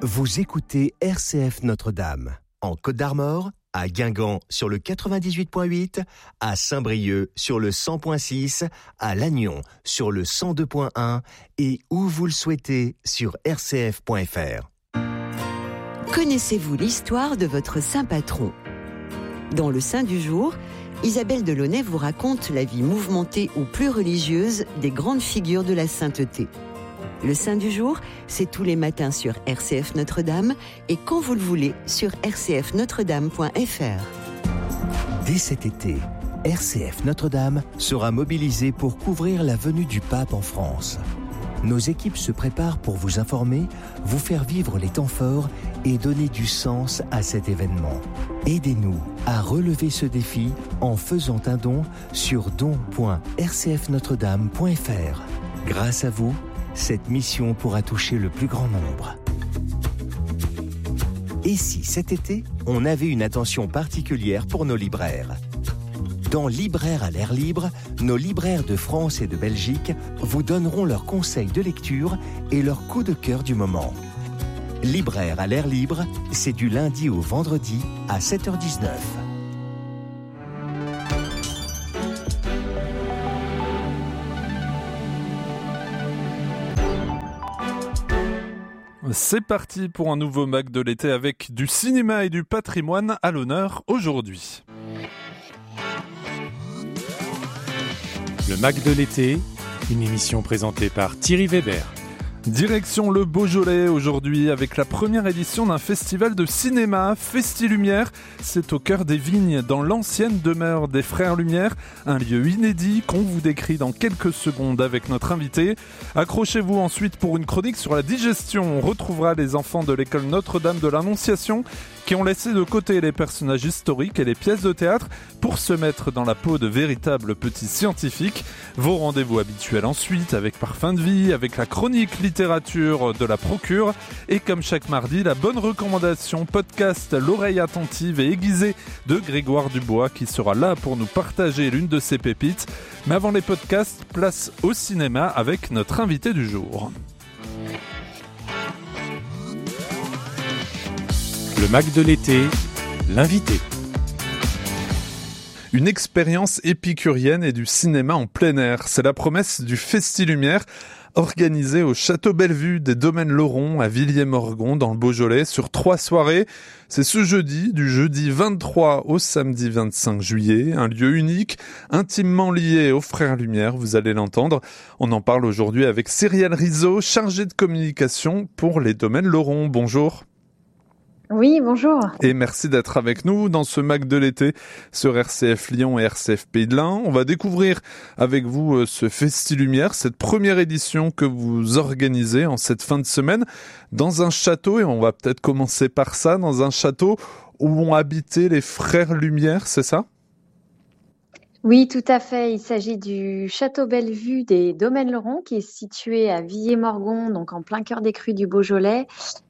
Vous écoutez RCF Notre-Dame, en Côte d'Armor, à Guingamp sur le 98.8, à Saint-Brieuc sur le 100.6, à Lannion sur le 102.1 et où vous le souhaitez sur rcf.fr. Connaissez-vous l'histoire de votre saint patron ? Dans le Saint du jour, Isabelle Delaunay vous raconte la vie mouvementée ou plus religieuse des grandes figures de la sainteté. Le Saint du jour, c'est tous les matins sur RCF Notre-Dame et quand vous le voulez sur rcfnotredame.fr. Dès cet été, RCF Notre-Dame sera mobilisée pour couvrir la venue du pape en France. Nos équipes se préparent pour vous informer, vous faire vivre les temps forts et donner du sens à cet événement. Aidez-nous à relever ce défi en faisant un don sur don.rcfnotredame.fr. Grâce à vous, cette mission pourra toucher le plus grand nombre. Et si cet été, on avait une attention particulière pour nos libraires ? Dans Libraires à l'air libre, nos libraires de France et de Belgique vous donneront leurs conseils de lecture et leurs coups de cœur du moment. Libraires à l'air libre, c'est du lundi au vendredi à 7h19. C'est parti pour un nouveau Mac de l'été avec du cinéma et du patrimoine à l'honneur aujourd'hui. Le Mac de l'été, une émission présentée par Thierry Weber. Direction le Beaujolais aujourd'hui avec la première édition d'un festival de cinéma, Festi-Lumière. C'est au cœur des vignes, dans l'ancienne demeure des Frères Lumière, un lieu inédit qu'on vous décrit dans quelques secondes avec notre invité. Accrochez-vous ensuite pour une chronique sur la digestion. On retrouvera les enfants de l'école Notre-Dame de l'Annonciation qui ont laissé de côté les personnages historiques et les pièces de théâtre pour se mettre dans la peau de véritables petits scientifiques. Vos rendez-vous habituels ensuite avec Parfum de vie, avec la chronique littérature de la Procure et comme chaque mardi, la bonne recommandation podcast L'oreille attentive et aiguisée de Grégoire Dubois qui sera là pour nous partager l'une de ses pépites. Mais avant les podcasts, place au cinéma avec notre invité du jour. Le Mac de l'été, l'invité. Une expérience épicurienne et du cinéma en plein air. C'est la promesse du Festi-Lumière, organisé au Château Bellevue des Domaines Laurent à Villiers-Morgon dans le Beaujolais sur 3 soirées. C'est ce jeudi, du jeudi 23 au samedi 25 juillet, un lieu unique, intimement lié aux Frères Lumière, vous allez l'entendre. On en parle aujourd'hui avec Cyrielle Rizzo, chargée de communication pour les Domaines Laurent. Bonjour. Oui, bonjour. Et merci d'être avec nous dans ce Mac de l'été sur RCF Lyon et RCF Pays de l'Ain. On va découvrir avec vous ce Festi-Lumière, cette première édition que vous organisez en cette fin de semaine dans un château, et on va peut-être commencer par ça, dans un château où ont habité les Frères Lumière, c'est ça ? Oui, tout à fait. Il s'agit du Château Bellevue des Domaines Laurent qui est situé à Villiers-Morgon, donc en plein cœur des crues du Beaujolais.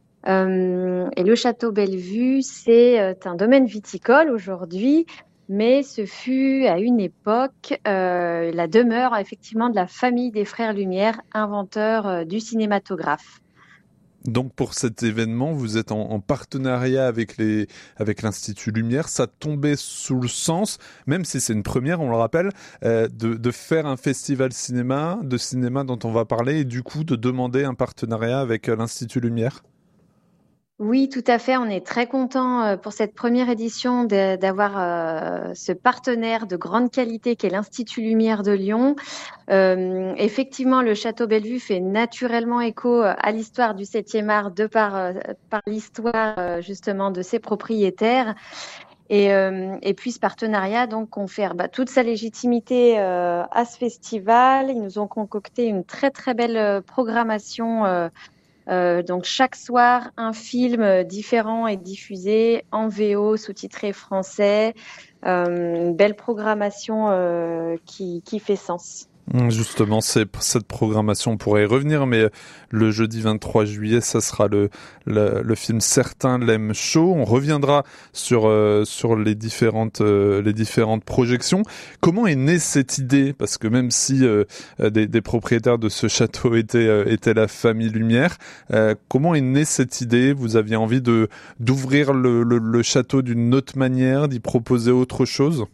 Et le Château Bellevue, c'est un domaine viticole aujourd'hui, mais ce fut à une époque la demeure effectivement de la famille des Frères Lumière, inventeurs du cinématographe. Donc pour cet événement, vous êtes en partenariat avec l'Institut Lumière. Ça tombait sous le sens, même si c'est une première, on le rappelle, de faire un festival de cinéma dont on va parler, et du coup de demander un partenariat avec l'Institut Lumière. Oui, tout à fait. On est très content pour cette première édition d'avoir ce partenaire de grande qualité qu'est l'Institut Lumière de Lyon. Effectivement, le Château Bellevue fait naturellement écho à l'histoire du 7e art par l'histoire justement de ses propriétaires. Et puis ce partenariat donc confère toute sa légitimité à ce festival. Ils nous ont concocté une très très belle programmation. Donc chaque soir, un film différent est diffusé en VO, sous-titré français. Une belle programmation qui fait sens. Justement, cette programmation, on pourrait y revenir, mais le jeudi 23 juillet, ça sera le film Certains l'aiment chaud. On reviendra sur les différentes projections. Comment est née cette idée? Parce que même si des propriétaires de ce château étaient la famille Lumière, comment est née cette idée? Vous aviez envie d'ouvrir le château d'une autre manière, d'y proposer autre chose?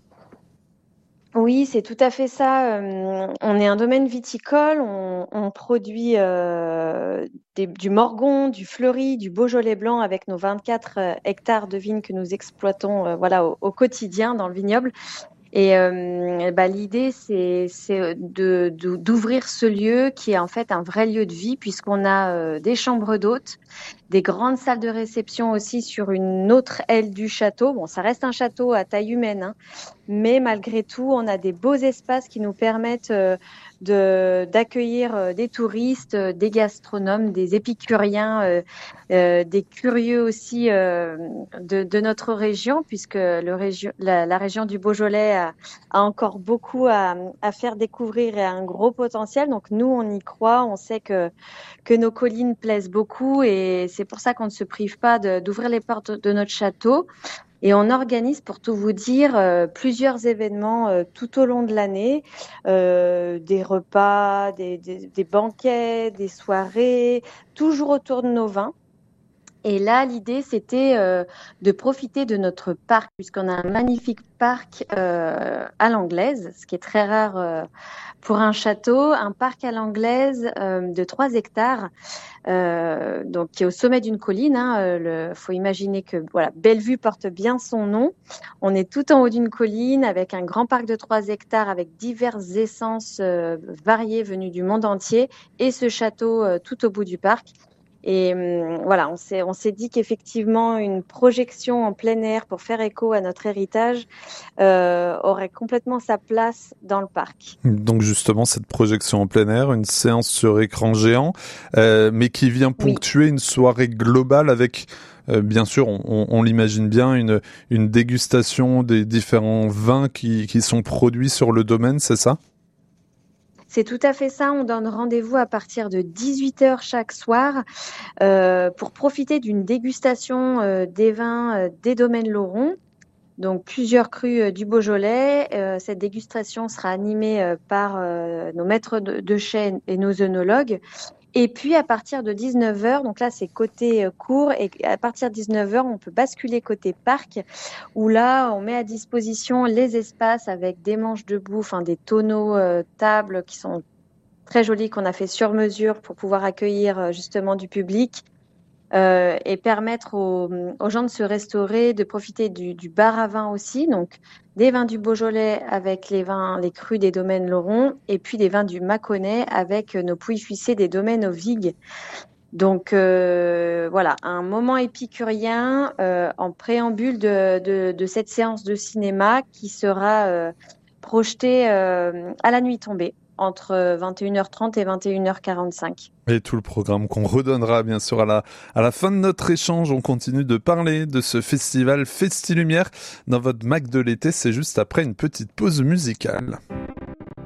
Oui, c'est tout à fait ça. On est un domaine viticole, on produit du Morgon, du Fleury, du Beaujolais blanc avec nos 24 hectares de vignes que nous exploitons au quotidien dans le vignoble. Et l'idée, c'est d'ouvrir ce lieu qui est en fait un vrai lieu de vie, puisqu'on a des chambres d'hôtes, des grandes salles de réception aussi sur une autre aile du château. Bon, ça reste un château à taille humaine, hein, mais malgré tout, on a des beaux espaces qui nous permettent d'accueillir des touristes, des gastronomes, des épicuriens, des curieux aussi de notre région, puisque la région du Beaujolais a encore beaucoup à faire découvrir et a un gros potentiel. Donc nous, on y croit, on sait que nos collines plaisent beaucoup et c'est pour ça qu'on ne se prive pas d'ouvrir les portes de notre château. Et on organise, pour tout vous dire, plusieurs événements tout au long de l'année, des repas, des banquets, des soirées, toujours autour de nos vins. Et là, l'idée, c'était de profiter de notre parc, puisqu'on a un magnifique parc à l'anglaise, ce qui est très rare pour un château, un parc à l'anglaise de 3 hectares, donc qui est au sommet d'une colline. Faut imaginer que Bellevue porte bien son nom. On est tout en haut d'une colline avec un grand parc de 3 hectares avec diverses essences variées venues du monde entier et ce château tout au bout du parc. Et on s'est dit qu'effectivement une projection en plein air pour faire écho à notre héritage aurait complètement sa place dans le parc. Donc justement cette projection en plein air, une séance sur écran géant, mais qui vient ponctuer une soirée globale avec bien sûr, on l'imagine bien, une dégustation des différents vins qui sont produits sur le domaine, c'est ça ? C'est tout à fait ça. On donne rendez-vous à partir de 18h chaque soir pour profiter d'une dégustation des vins des domaines Lauron. Donc plusieurs crus du Beaujolais. Cette dégustation sera animée par nos maîtres de chai et nos œnologues. Et puis à partir de 19h, donc là c'est côté cours, et à partir de 19h on peut basculer côté parc, où là on met à disposition les espaces avec des manches debout, des tonneaux tables qui sont très jolis, qu'on a fait sur mesure pour pouvoir accueillir justement du public. Et permettre aux gens de se restaurer, de profiter du bar à vin aussi, donc des vins du Beaujolais avec les crus des domaines Lauron, et puis des vins du Mâconnais avec nos Pouilly-Fuissé des domaines aux Vigues. Donc un moment épicurien en préambule de cette séance de cinéma qui sera projetée à la nuit tombée, entre 21h30 et 21h45. Et tout le programme qu'on redonnera bien sûr à la fin de notre échange. On continue de parler de ce festival Festi Lumière dans votre Mac de l'été. C'est juste après une petite pause musicale.